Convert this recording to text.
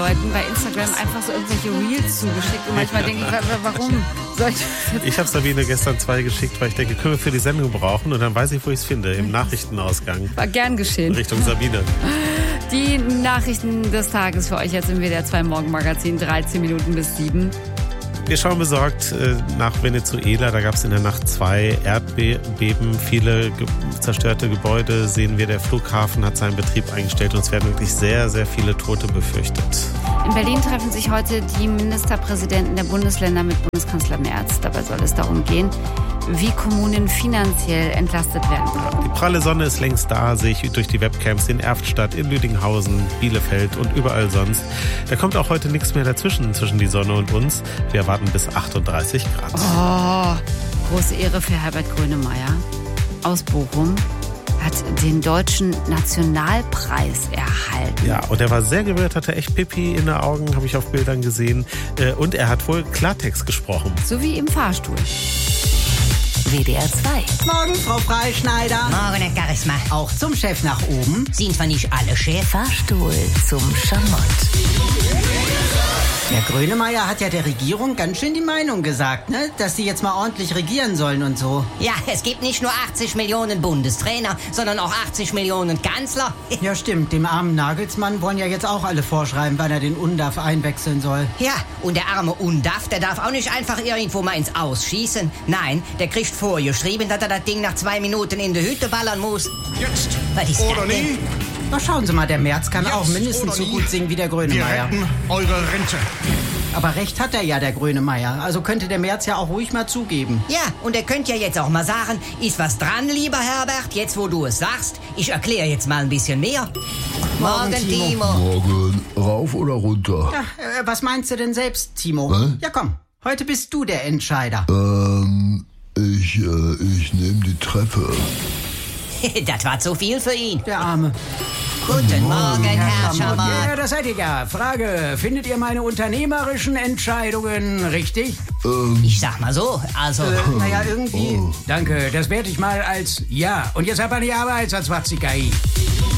Leuten bei Instagram einfach so irgendwelche Reels zugeschickt. Und manchmal denke ich, warum soll ich das jetzt? Ich habe Sabine gestern 2 geschickt, weil ich denke, können wir für die Sendung brauchen. Und dann weiß ich, wo ich es finde, im Nachrichtenausgang. War gern geschehen. Richtung Sabine. Die Nachrichten des Tages für euch jetzt im WDR 2 Morgenmagazin, 13 Minuten bis 7. Wir schauen besorgt nach Venezuela. Da gab es in der Nacht 2 Erdbeben, viele zerstörte Gebäude. Sehen wir, der Flughafen hat seinen Betrieb eingestellt und es werden wirklich sehr, sehr viele Tote befürchtet. In Berlin treffen sich heute die Ministerpräsidenten der Bundesländer mit Bundeskanzler Merz. Dabei soll es darum gehen, wie Kommunen finanziell entlastet werden können. Die pralle Sonne ist längst da, sehe ich durch die Webcams in Erftstadt, in Lüdinghausen, Bielefeld und überall sonst. Da kommt auch heute nichts mehr zwischen die Sonne und uns. Wir erwarten bis 38 Grad. Oh, große Ehre für Herbert Grönemeyer aus Bochum. Hat den Deutschen Nationalpreis erhalten. Ja, und er war sehr gerührt, hatte echt Pipi in den Augen, habe ich auf Bildern gesehen. Und er hat wohl Klartext gesprochen. So wie im Fahrstuhl. WDR 2. Morgen, Frau Freischneider. Morgen, Herr Charisma. Auch zum Chef nach oben. Sind zwar nicht alle Chef. Fahrstuhl zum Schamott. Der Grönemeyer hat ja der Regierung ganz schön die Meinung gesagt, ne? Dass sie jetzt mal ordentlich regieren sollen und so. Ja, es gibt nicht nur 80 Millionen Bundestrainer, sondern auch 80 Millionen Kanzler. Ja, stimmt. Dem armen Nagelsmann wollen ja jetzt auch alle vorschreiben, wann er den Undav einwechseln soll. Ja, und der arme Undav, der darf auch nicht einfach irgendwo mal ins Ausschießen. Nein, der kriegt vorgeschrieben, dass er das Ding nach 2 Minuten in die Hütte ballern muss. Jetzt Was ist oder das denn? nie. Na, schauen Sie mal, der Merz kann Jetzt auch mindestens oder so nie. gut singen wie der Wir Grönemeyer. retten eure Rente. Aber recht hat er ja, der Grönemeyer. Also könnte der Merz ja auch ruhig mal zugeben. Ja, und er könnte ja jetzt auch mal sagen, ist was dran, lieber Herbert, jetzt wo du es sagst. Ich erkläre jetzt mal ein bisschen mehr. Morgen, Timo. Morgen, rauf oder runter? Ja, was meinst du denn selbst, Timo? Was? Ja, komm. Heute bist du der Entscheider. Ich nehme die Treppe. Das war zu viel für ihn. Der Arme. Guten Morgen, Herr Schamott. Ja, das seid ihr ja. Frage, findet ihr meine unternehmerischen Entscheidungen richtig? Ich sag mal so, also... Naja, irgendwie. Danke, das werte ich mal als Ja. Und jetzt hab eine Arbeitsatzwachsigkeit.